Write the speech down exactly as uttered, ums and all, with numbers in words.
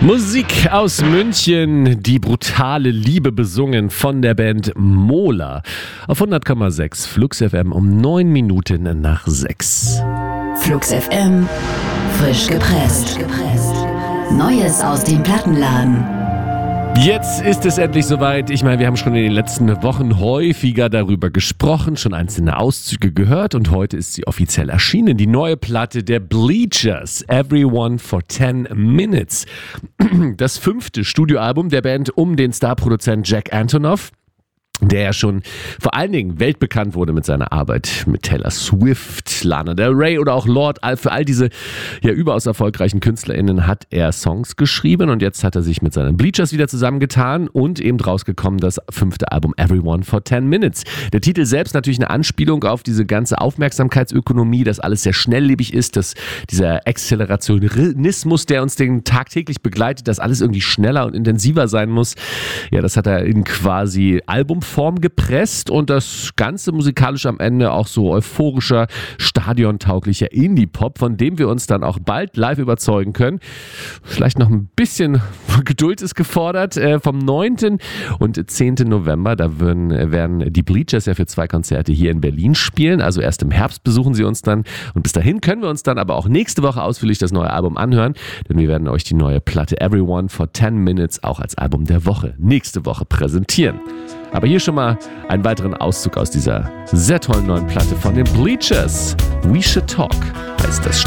Musik aus München, die brutale Liebe besungen von der Band Mola. Auf hundert Komma sechs Flux F M um neun Minuten nach sechs. Flux F M, frisch gepresst. Neues aus dem Plattenladen. Jetzt ist es endlich soweit. Ich meine, wir haben schon in den letzten Wochen häufiger darüber gesprochen, schon einzelne Auszüge gehört und heute ist sie offiziell erschienen. Die neue Platte der Bleachers, Everyone for ten minutes. Das fünfte Studioalbum der Band um den Starproduzent Jack Antonoff, der ja schon vor allen Dingen weltbekannt wurde mit seiner Arbeit mit Taylor Swift, Lana Del Rey oder auch Lorde. Für all diese ja überaus erfolgreichen KünstlerInnen hat er Songs geschrieben und jetzt hat er sich mit seinen Bleachers wieder zusammengetan und eben rausgekommen das fünfte Album Everyone for ten minutes. Der Titel selbst natürlich eine Anspielung auf diese ganze Aufmerksamkeitsökonomie, dass alles sehr schnelllebig ist, dass dieser Accelerationismus, der uns den tagtäglich begleitet, dass alles irgendwie schneller und intensiver sein muss. Ja, das hat er in quasi Album Form gepresst und das Ganze musikalisch am Ende auch so euphorischer, stadiontauglicher Indie-Pop, von dem wir uns dann auch bald live überzeugen können. Vielleicht noch ein bisschen Geduld ist gefordert. Äh, vom neunten und zehnten November, da werden, werden die Bleachers ja für zwei Konzerte hier in Berlin spielen, also erst im Herbst besuchen sie uns dann und bis dahin können wir uns dann aber auch nächste Woche ausführlich das neue Album anhören, denn wir werden euch die neue Platte Everyone for ten minutes auch als Album der Woche nächste Woche präsentieren. Aber hier schon mal einen weiteren Auszug aus dieser sehr tollen neuen Platte von den Bleachers. We Should Talk heißt das.